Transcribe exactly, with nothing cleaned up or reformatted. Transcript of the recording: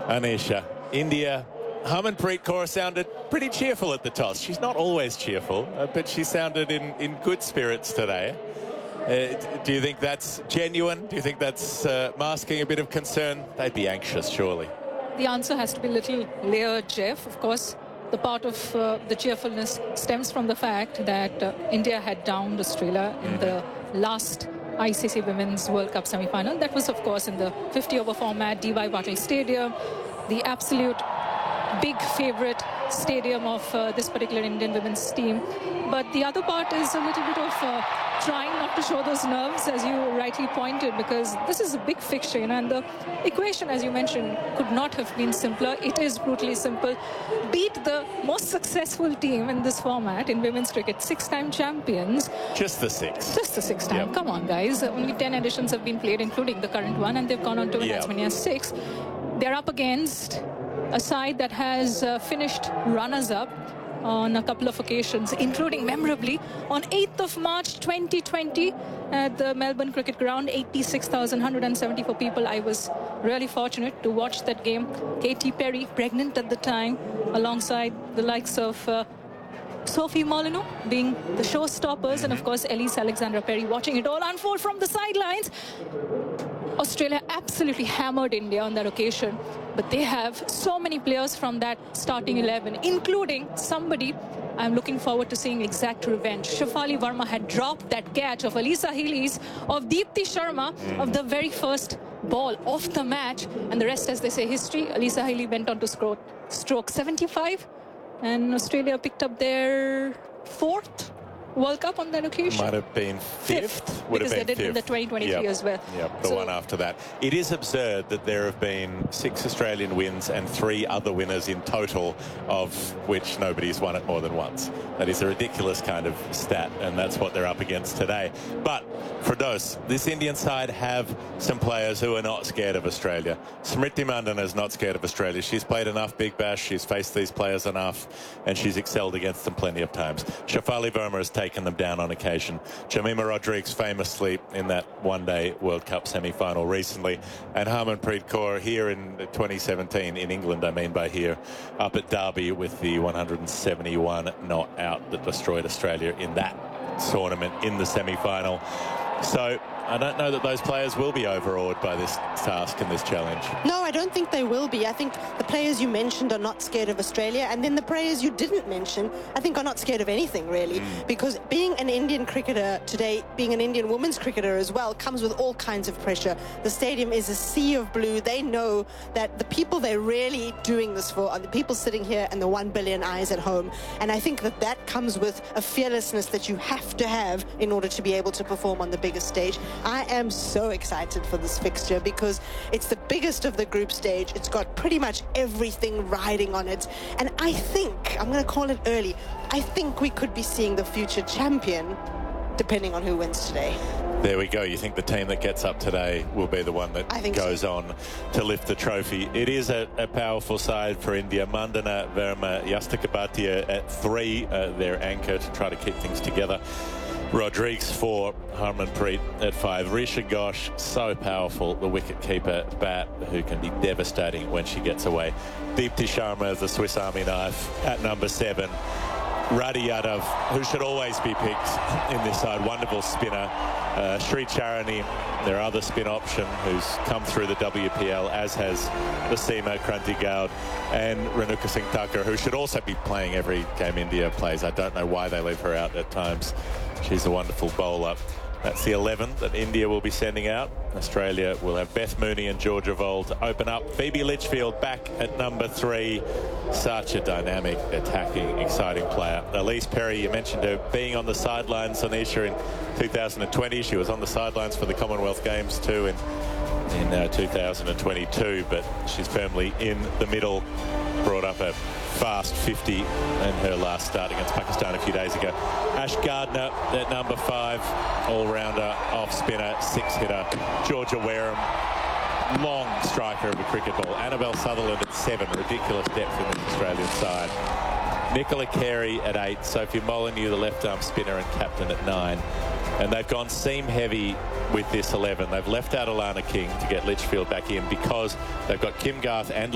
Anisha, India, Harmanpreet Kaur sounded pretty cheerful at the toss. She's not always cheerful, uh, but she sounded in, in good spirits today. Uh, do you think that's genuine? Do you think that's uh, masking a bit of concern? They'd be anxious, surely. The answer has to be a little layered, Jeff. Of course, the part of uh, the cheerfulness stems from the fact that uh, India had downed Australia in mm-hmm. the last I C C Women's World Cup semi-final. That was, of course, in the fifty over format, D Y Patil Stadium, the absolute big favourite stadium of uh, this particular Indian women's team. But the other part is a little bit of uh, trying not to show those nerves, as you rightly pointed, because this is a big fixture, you know, and the equation, as you mentioned, could not have been simpler. It is brutally simple. Beat the most successful team in this format in women's cricket, six-time champions. Just the six. Just the six time. Yep. Come on, guys. Only ten editions have been played, including the current one, and they've gone on to win yep. as many as six. They're up against a side that has uh, finished runners-up on a couple of occasions, including memorably on eighth of March twenty twenty at the Melbourne Cricket Ground, eighty-six thousand one hundred seventy-four people. I was really fortunate to watch that game. Katy Perry, pregnant at the time, alongside the likes of uh, Sophie Molyneux being the showstoppers, and of course Elise Alexandra Perry watching it all unfold from the sidelines. Australia absolutely hammered India on that occasion, but they have so many players from that starting eleven, including somebody I'm looking forward to seeing exact revenge. Shafali Verma had dropped that catch of Alyssa Healy's, of Deepti Sharma, mm. of the very first ball of the match, and the rest, as they say, history. Alyssa Healy went on to stroke, stroke seventy-five, and Australia picked up their fourth World Cup on that occasion. Might have been fifth. fifth Would because have been they did fifth. in the twenty twenty-three yep. as well. Yep, the so, one after that. It is absurd that there have been six Australian wins and three other winners in total, of which nobody's won it more than once. That is a ridiculous kind of stat, and that's what they're up against today. But, Firdaus, this Indian side have some players who are not scared of Australia. Smriti Mandhana is not scared of Australia. She's played enough Big Bash, she's faced these players enough, and she's excelled against them plenty of times. Shafali Verma has taken them down on occasion. Jemimah Rodrigues famously in that one-day World Cup semi-final recently, and Harmanpreet Kaur here in twenty seventeen, in England I mean by here, up at Derby with the one hundred seventy-one not out that destroyed Australia in that tournament in the semi-final. So I don't know that those players will be overawed by this task and this challenge. No, I don't think they will be. I think the players you mentioned are not scared of Australia, and then the players you didn't mention, I think, are not scared of anything, really. Mm. Because being an Indian cricketer today, being an Indian women's cricketer as well, comes with all kinds of pressure. The stadium is a sea of blue. They know that the people they're really doing this for are the people sitting here and the one billion eyes at home. And I think that that comes with a fearlessness that you have to have in order to be able to perform on the biggest stage. I am so excited for this fixture because it's the biggest of the group stage. It's got pretty much everything riding on it. And I think, I'm going to call it early, I think we could be seeing the future champion, depending on who wins today. There we go. You think the team that gets up today will be the one that goes so. on to lift the trophy. It is a, a powerful side for India. Mandhana, Verma, Yastika Bhatia at three, uh, their anchor to try to keep things together. Rodrigues for Harmanpreet at five. Risha Ghosh, so powerful, the wicket-keeper bat, who can be devastating when she gets away. Deepti Sharma, the Swiss Army knife, at number seven. Radhi Yadav, who should always be picked in this side, wonderful spinner. Uh, Sri Charani, their other spin option, who's come through the W P L, as has the Seema Kranti Gaud, and Renuka Singh Thakur, who should also be playing every game India plays. I don't know why they leave her out at times. She's a wonderful bowler. That's the eleven that India will be sending out. Australia will have Beth Mooney and Georgia Voll to open up. Phoebe Litchfield back at number three. Such a dynamic, attacking, exciting player. Elise Perry, you mentioned her being on the sidelines, Anisha, in two thousand twenty. She was on the sidelines for the Commonwealth Games too in, in uh, two thousand twenty-two, but she's firmly in the middle. Brought up a fast fifty in her last start against Pakistan a few days ago. Ash Gardner at number five, all-rounder, off-spinner, six-hitter. Georgia Wareham, long striker of a cricket ball. Annabelle Sutherland at seven, ridiculous depth in the Australian side. Nicola Carey at eight, Sophie Molyneux, the left-arm spinner and captain, at nine. And they've gone seam-heavy with this eleven. They've left out Alana King to get Litchfield back in because they've got Kim Garth and